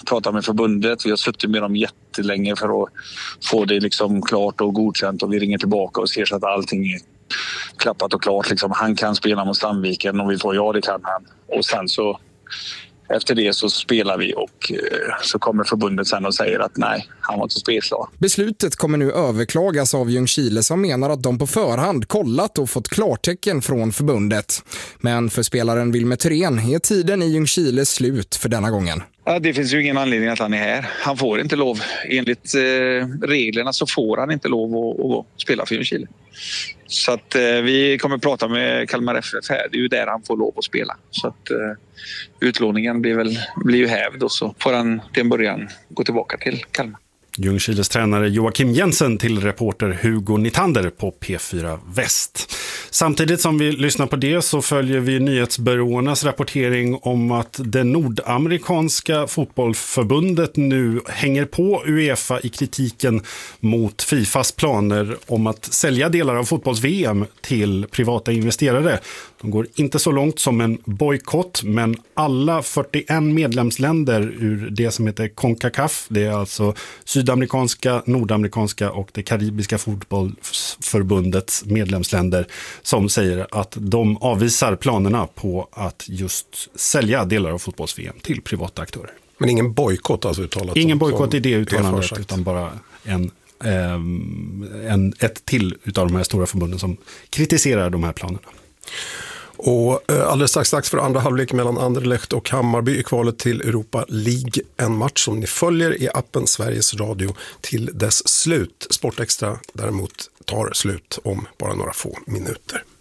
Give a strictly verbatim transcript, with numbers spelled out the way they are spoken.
pratat med förbundet. Vi har suttit med dem jättelänge för att få det liksom klart och godkänt. Och vi ringer tillbaka och ser så att allting är klappat och klart. Liksom. Han kan spela mot Sandviken och vi får ja, det kan han. Och sen så efter det så spelar vi och så kommer förbundet sen och säger att nej, han var inte spelklar. Beslutet kommer nu överklagas av Ljungskile som menar att de på förhand kollat och fått klartecken från förbundet. Men för spelaren Wilmer Thyrén är tiden i Ljungskile slut för denna gången. Ja, det finns ju ingen anledning att han är här. Han får inte lov. Enligt eh, reglerna så får han inte lov att, att spela för Ljungskile. Så att eh, vi kommer att prata med Kalmar F F här. Det är ju där han får lov att spela. Så att eh, utlåningen blir, väl, blir ju hävd och så får han till en början gå tillbaka till Kalmar. Ljungskiles tränare Joakim Jensen till reporter Hugo Nitander på P fyra Väst. Samtidigt som vi lyssnar på det så följer vi nyhetsbyråernas rapportering om att det nordamerikanska fotbollsförbundet nu hänger på UEFA i kritiken mot Fifas planer om att sälja delar av fotbolls-V M till privata investerare. De går inte så långt som en bojkott, men alla fyrtioen medlemsländer ur det som heter CONCACAF, det är alltså sydamerikanska, nordamerikanska och det karibiska fotbollsförbundets medlemsländer, som säger att de avvisar planerna på att just sälja delar av fotbolls-V M till privata aktörer. Men ingen bojkott alltså uttalat? Ingen bojkott i det uttalandet, utan bara en, eh, en, ett till utav de här stora förbunden som kritiserar de här planerna. Och alldeles strax dags för andra halvlek mellan Anderlecht och Hammarby i kvalet till Europa League. En match som ni följer i appen Sveriges Radio till dess slut. Sportextra däremot tar slut om bara några få minuter.